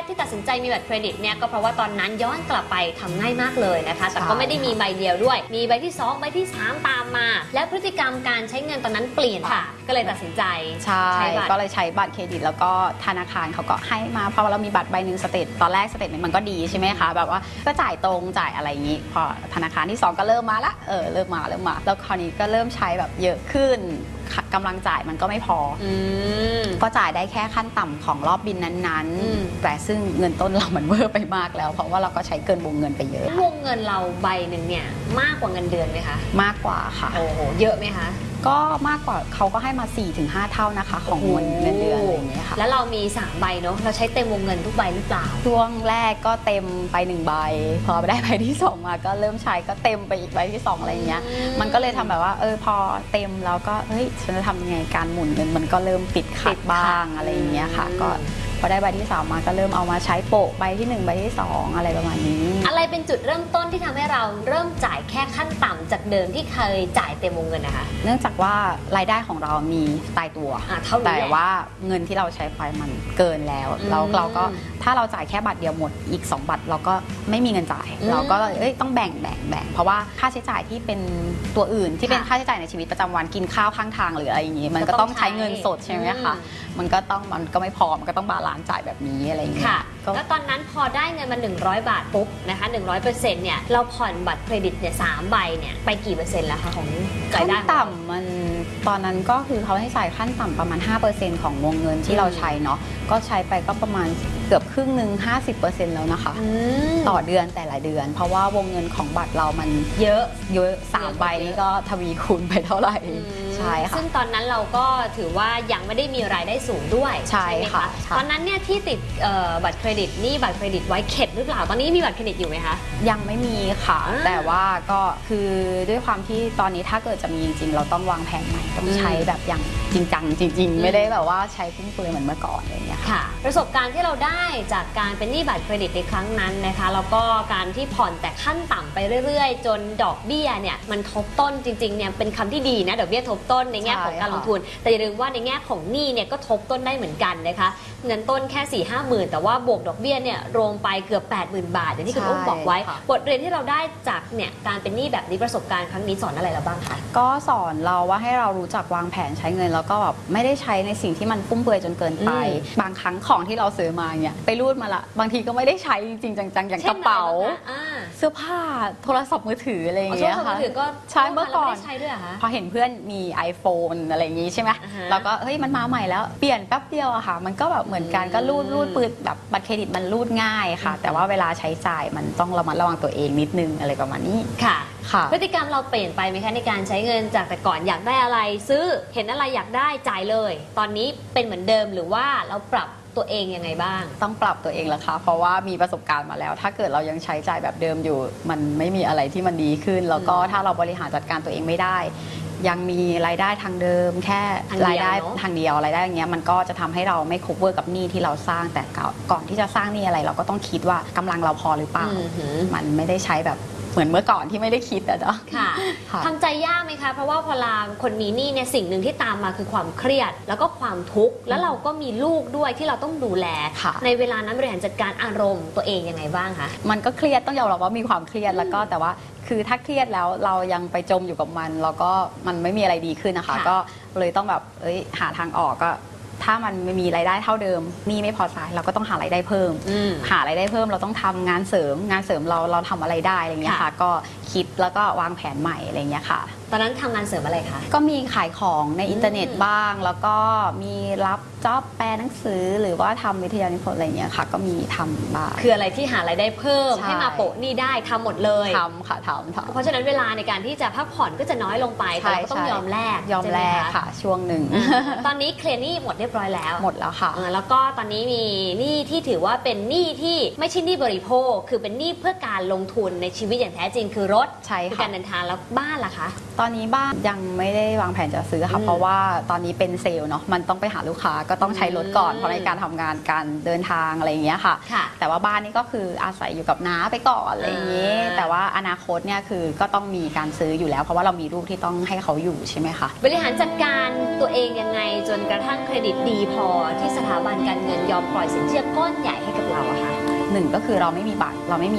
ที่ตัดสินใจมีบัตรเครดิตเนี่ยก็เพราะว่าตอนนั้นย้อนกลับไปทำง่ายมากเลยนะคะแต่ก็ไม่ได้มีใบเดียวด้วยมีใบที่2ใบที่3ตามมาและพฤติกรรมการใช้เงินตอนนั้นเปลี่ยนค่ะก็เลยตัดสินใจใช่ก็เลยใช้บัตรเครดิตแล้วก็ธนาคารเขาก็ให้มาเพราะเรามีบัตรใบหนึ่งสเตทตอนแรกสเตทมันก็ดีใช่ไหมคะแบบว่าก็จ่ายตรงจ่ายอะไรอย่างนี้พอธนาคารที่2ก็เริ่มมาละเริ่มมาแล้วคราวนี้ก็เริ่มใช้แบบเยอะขึ้นกำลังจ่ายมันก็ไม่พอก็จ่ายได้แค่ขั้นต่ำของรอบบินนั้นๆแต่ซึ่งเงินต้นเรามันเวอร์ไปมากแล้วเพราะว่าเราก็ใช้เกินวงเงินไปเยอะวงเงินเราใบหนึ่งเนี่ยมากกว่าเงินเดือนไหมคะมากกว่าค่ะโอ้โหเยอะไหมคะก็มากกว่าเขาก็ให้มา 4-5 เท่านะคะของเงินเดือนอะไรอย่างเงี้ยค่ะแล้วเรามี3ใบเนาะเราใช้เต็มวงเงินทุกใบหรือเปล่าช่วงแรกก็เต็มไป1ใบพอได้ใบที่2มาก็เริ่มใช้ก็เต็มไปอีกใบที่2อะไรเงี้ยมันก็เลยทำแบบว่าพอเต็มแล้วก็เฮ้ยฉันจะทำยังไงการหมุนเงินมันก็เริ่มติดขัดบ้างอะไรอย่างเงี้ยค่ะก็พอได้ใบที่3มาก็เริ่มเอามาใช้โปะใบที่1ใบที่2อะไรประมาณนี้อะไรเป็นจุดเริ่มต้นที่ทำให้เราเริ่มจ่ายแค่ขั้นต่ำจากเดิมที่เคยจ่ายเต็มวงเงินนะคะเนื่องจากว่ารายได้ของเรามีตายตัวแต่ว่าเงินที่เราใช้ไปมันเกินแล้วเราก็ถ้าเราจ่ายแค่บัตรเดียวหมดอีก2บัตรเราก็ไม่มีเงินจ่ายเราก็ต้องแบ่งเพราะว่าค่าใช้จ่ายที่เป็นตัวอื่นที่เป็นค่าใช้จ่ายในชีวิตประจำวันกินข้าวข้างทางหรืออะไรอย่างนี้มันก็ต้องใช้เงินสดใช่ไหมคะมันก็ไม่พอมันก็ต้องบาลานซ์จ่ายแบบนี้อะไรอย่างเงี้ยแล้วตอนนั้นพอได้เงินมา100 บาทปุ๊บนะคะ100%เนี่ยเราผ่อนบัตรเครดิตเนี่ย3ใบเนี่ยไปกี่เปอร์เซ็นต์แล้วคะของรายได้ขั้นต่ำมันตอนนั้นก็คือเขาให้จ่ายขั้นต่ำประมาณ 5% ของวงเงินที่เราใช้เนาะก็ใช้ไปก็ประมาณเกือบครึ่งหนึ่ง 50% แล้วนะคะต่อเดือนแต่ละเดือนเพราะว่าวงเงินของบัตรเรามันเยอะ3ใบนี้ก็ทวีคูณไปเท่าไหร่ใช่ค่ะซึ่งตอนนั้นเราก็ถือว่ายังไม่ได้มีรายได้สูงด้วยใช่ไหมคะตอนนั้นเนี่ยที่ติดบัตรเครดิตนี่บัตรเครดิตไว้เข็ดหรือเปล่าตอนนี้มีบัตรเครดิตอยู่ไหมคะยังไม่มีค่ะแต่ว่าก็คือด้วยความที่ตอนนี้ถ้าเกิดจะมีจริงๆเราต้องวางแผนใหม่ต้องใช้แบบอย่างจริงจังจริงๆไม่ได้แบบว่าใช้ฟุ่มเฟือยเหมือนเมื่อก่อนอะไรอย่างเงี้ยค่ะประสบการณ์ที่เราได้จากการเป็นหนี้บัตรเครดิตในครั้งนั้นนะคะแล้วก็การที่ผ่อนแต่ขั้นต่ำไปเรื่อยๆจนดอกเบี้ยเนี่ยมันทบต้นจริงๆเนี่ยเป็นคำที่ดีนะดอกเบี้ยทบต้นในแง่ของการลงทุนแต่อย่าลืมว่าในแง่ของหนี้เนี่ยก็ทบต้นได้เหมือนกันนะคะเงินต้นแค่ 4-5 หมื่นแต่ว่าบวกดอกเบี้ยเนี่ยรวมไปเกือบ 80,000 บาทอย่างที่คุณอุ้มบอกไว้บทเรียนที่เราได้จากเนี่ยการเป็นหนี้แบบนี้ประสบการณ์ครั้งนี้สอนอะไรเราบ้างคะก็สอนเราว่าให้เรารู้จักวางแผนใช้เงินแล้วก็แบบไม่ได้ใช้ในสิ่งที่มันฟุ่มเฟือยจนเกินไปบางครั้งของที่เราซื้อมาเนี่ยไปรูดมาละบางทีก็ไม่ได้ใช้จริงๆจังๆอย่างกระเป๋าเสื้อผ้าโทรศัพท์มือถืออะไรอย่างเงี้ยค่ะใช้เมื่อก่อนพอเห็นเพื่อนมี iPhone อะไรอย่างงี้ใช่ไหมแล้วก็เฮ้ยมันมาใหม่แล้วเปลี่ยนแป๊บเดียวอะค่ะมันก็แบบเหมือนกันก็รูดปืนแบบบัตรเครดิตมันรูดง่ายค่ะแต่ว่าเวลาใช้จ่ายมันต้องระมัดระวังตัวเองนิดนึงอะไรประมาณนี้ค่ะพฤติกรรมเราเปลี่ยนไปไหมคะในการใช้เงินจากแต่ก่อนอยากได้อะไรซื้อเห็นอะไรอยากได้จ่ายเลยตอนนี้เป็นเหมือนเดิมหรือว่าเราปรับตัวเองยังไงบ้างต้องปรับตัวเองแล้วค่ะเพราะว่ามีประสบการณ์มาแล้วถ้าเกิดเรายังใช้จ่ายแบบเดิมอยู่มันไม่มีอะไรที่มันดีขึ้นแล้วก็ถ้าเราบริหารจัดการตัวเองไม่ได้ยังมีรายได้ทางเดิมแค่รายได้ทางเดียวรายได้อย่างเงี้ยมันก็จะทำให้เราไม่ cover กับหนี้ที่เราสร้างแต่ก่อนที่จะสร้างหนี้อะไรเราก็ต้องคิดว่ากำลังเราพอหรือเปล่ามันไม่ได้ใช้แบบเหมือนเมื่อก่อนที่ไม่ได้คิดอะเนาะค่ะทำใจยากไหมคะเพราะว่าพอเราคนมีหนี้เนี่ยสิ่งหนึ่งที่ตามมาคือความเครียดแล้วก็ความทุกข์แล้วเราก็มีลูกด้วยที่เราต้องดูแลในเวลานั้นบริหารจัดการอารมณ์ตัวเองยังไงบ้างคะมันก็เครียดต้องยอมรับว่ามีความเครียดแล้วก็แต่ว่าคือถ้าเครียดแล้วเรายังไปจมอยู่กับมันแล้วก็มันไม่มีอะไรดีขึ้นนะคะก็เลยต้องแบบหาทางออกก็ถ้ามันไม่มีรายได้เท่าเดิมนี่ไม่พอจ่ายเราก็ต้องหารายได้เพิ่มหารายได้เพิ่มเราต้องทำงานเสริมเราทำอะไรได้อะไรเงี้ยค่ะก็คิดแล้วก็วางแผนใหม่อะไรเงี้ยค่ะตอนนั้นทำงานเสริมอะไรคะก็มีขายของในอินเทอร์เน็ตบ้างแล้วก็มีรับจ็อบแปลหนังสือหรือว่าทำวิทยานิพนธ์อะไรเงี้ยค่ะก็มีทำบ้างคืออะไรที่หารายได้เพิ่มให้มาโปะนี่ได้ทำหมดเลยทำค่ะทำเพราะฉะนั้นเวลาในการที่จะพักผ่อนก็จะน้อยลงไปแต่เราก็ต้องยอมแลกค่ะช่วงหนึ่งตอนนี้เคลียร์หนี้หมดเรียบร้อยแล้วหมดแล้วค่ะแล้วก็ตอนนี้มีหนี้ที่ถือว่าเป็นหนี้ที่ไม่ใช่หนี้บริโภคคือเป็นหนี้เพื่อการลงทุนในชีวิตอย่างแท้จริงคือรถคือการเดินทางแล้วบ้านล่ะคะตอนนี้บ้านยังไม่ได้วางแผนจะซื้อค่ะเพราะว่าตอนนี้เป็นเซลล์เนาะมันต้องไปหาลูกค้าก็ต้องใช้รถก่อนเพราะในการทำงานการเดินทางอะไรอย่างเงี้ยค่ะแต่ว่าบ้านนี้ก็คืออาศัยอยู่กับน้าไปก่อนอะไรอย่างเงี้ยแต่ว่าอนาคตเนี่ยคือก็ต้องมีการซื้ออยู่แล้วเพราะว่าเรามีลูกที่ต้องให้เขาอยู่ใช่ไหมคะบริหารจัดการตัวเองยังไงจนกระทั่งเครดิตดีพอที่สถาบันการเงินยอมปล่อยสินเชื่อก้อนใหญ่ให้กับเราอะค่ะหนึ่งก็คือเราไม่มีบัตรเราไม่มี